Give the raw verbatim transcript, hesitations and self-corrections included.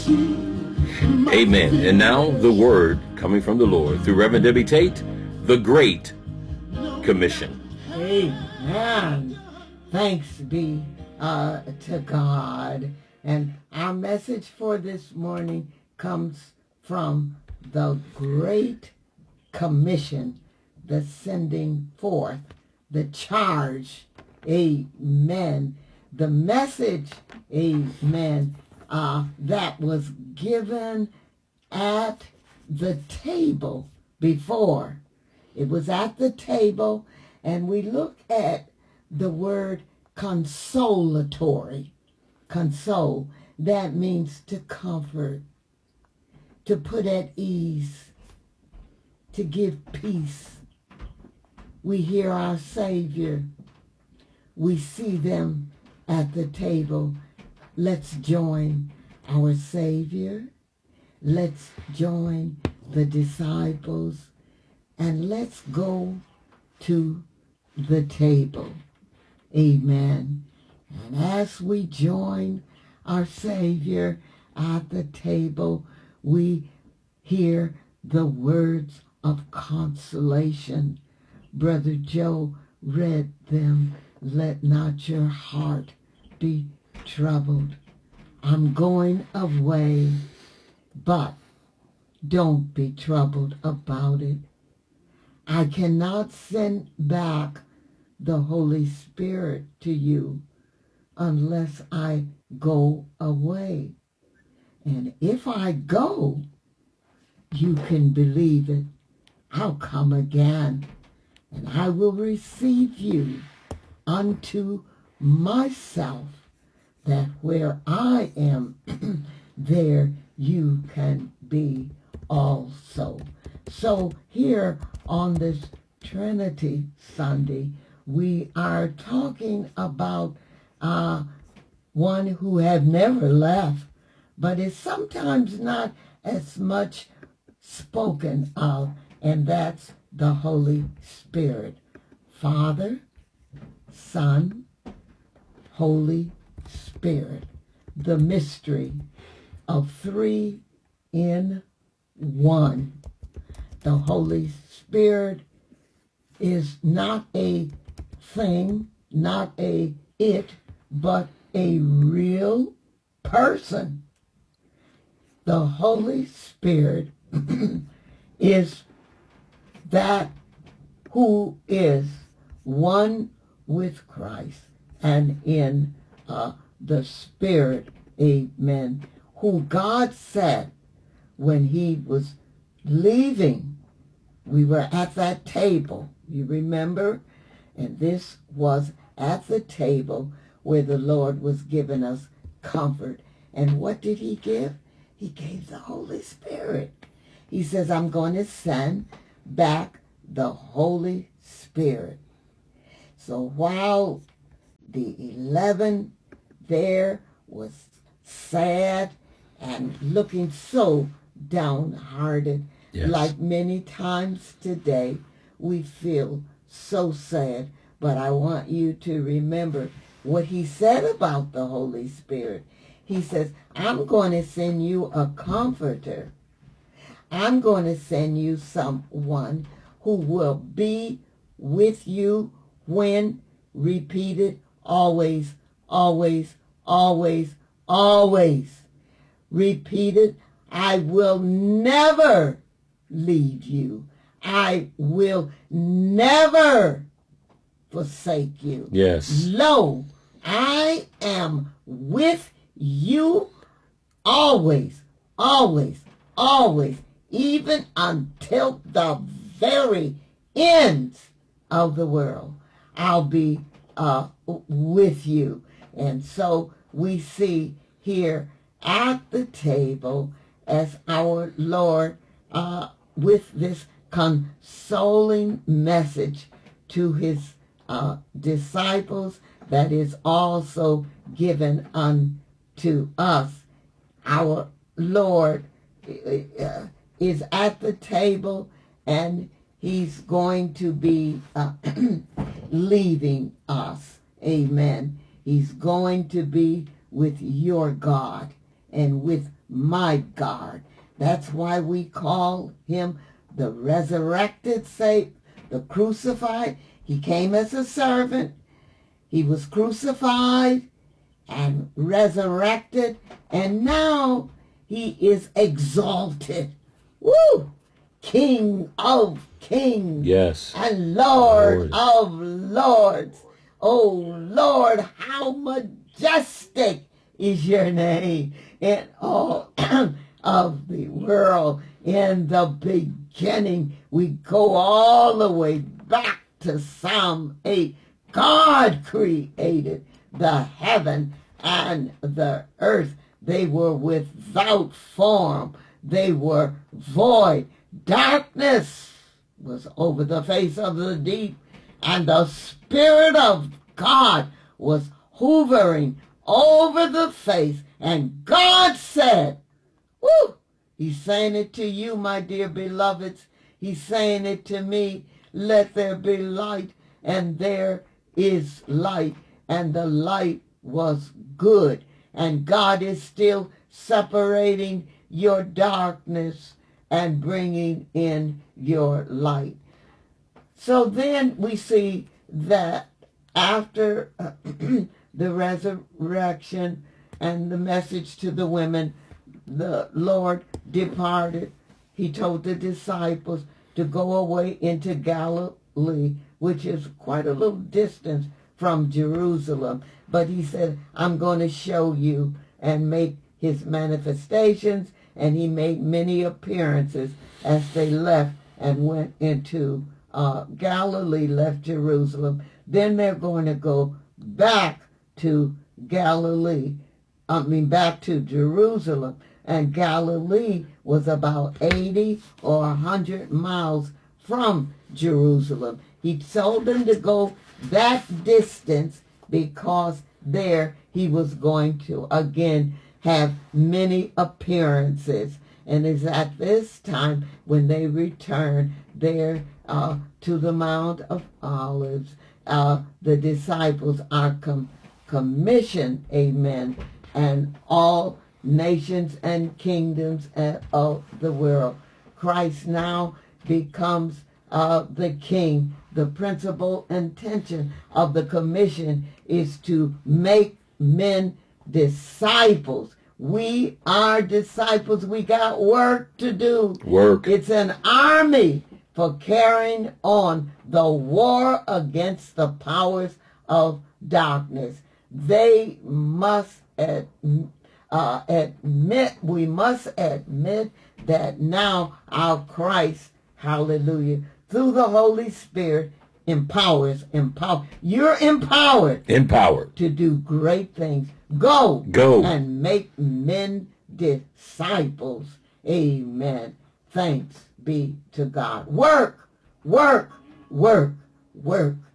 Amen. And now the word coming from the Lord through Reverend Debbie Tate, the Great Commission. Amen. Thanks be uh, to God. And our message for this morning comes from the Great Commission, the sending forth, the charge. Amen. The message, amen, uh, that was given at the table before. It was at the table, and we look at the word consolatory. Console, that means to comfort, to put at ease, to give peace. We hear our Savior. We see them at the table. Let's join our Savior. Let's join the disciples. And let's go to the table. Amen. And as we join our Savior at the table, we hear the words of consolation. Brother Joe read them. Let not your heart be troubled. I'm going away, but don't be troubled about it. I cannot send back the Holy Spirit to you unless I go away. And if I go, you can believe it, I'll come again, and I will receive you unto myself, that where I am, there you can be also. So here on this Trinity Sunday, we are talking about uh, one who had never left, but is sometimes not as much spoken of, and that's the Holy Spirit. Father, Son, Holy Spirit, the mystery of three in one. The Holy Spirit is not a thing, not a it, but a real person. The Holy Spirit is that who is one with Christ and in uh, the Spirit, amen, who God said when he was leaving, we were at that table, you remember? And this was at the table where the Lord was giving us comfort. And what did he give? He gave the Holy Spirit. He says, I'm going to send back the Holy Spirit. So while the eleven there was sad and looking so downhearted, yes, like many times today, we feel so sad. But I want you to remember what he said about the Holy Spirit. He says, I'm going to send you a comforter. I'm going to send you someone who will be with you when, repeated, always, always, always, always. Repeated, I will never leave you. I will never forsake you. Yes. Lo, I am with you always, always, always, even until the very ends of the world. I'll be uh, with you. And so we see here at the table as our Lord uh, with this consoling message to his uh, disciples that is also given unto us. Our Lord uh, is at the table, and he's going to be uh, leaving us. Amen. He's going to be with your God and with my God. That's why we call him the resurrected Savior, the crucified. He came as a servant. He was crucified and resurrected, and now he is exalted. Woo! King of kings. Yes. And Lord, Lord of lords. Oh, Lord, how majestic is your name in all of the world. In the beginning, we go all the way back to Psalm eight. God created the heaven and the earth. They were without form. They were void. Darkness was over the face of the deep, and the Spirit of God was hovering over the face. And God said, woo, he's saying it to you, my dear beloveds. He's saying it to me. Let there be light, and there is light, and the light was good. And God is still separating your darkness and bringing in your light. So then we see that after uh, the resurrection and the message to the women, the Lord departed. He told the disciples to go away into Galilee, which is quite a little distance from Jerusalem. But he said, I'm going to show you and make his manifestations. And he made many appearances as they left and went into uh, Galilee, left Jerusalem. Then they're going to go back to Galilee, I mean back to Jerusalem. And Galilee was about eighty or one hundred miles from Jerusalem. He told them to go that distance because there he was going to again have many appearances. And it's at this time when they return there uh, to the Mount of Olives. Uh, the disciples are com- commissioned, amen, and all nations and kingdoms of the world. Christ now becomes uh, the king. The principal intention of the commission is to make men disciples. We are disciples. We got work to do. Work. It's an army for carrying on the war against the powers of darkness. They must ad, uh, admit, we must admit that now our Christ, hallelujah, through the Holy Spirit, empowers, empower. You're empowered. Empowered. To do great things. Go. Go. And make men disciples. Amen. Thanks be to God. Work, work, work, work.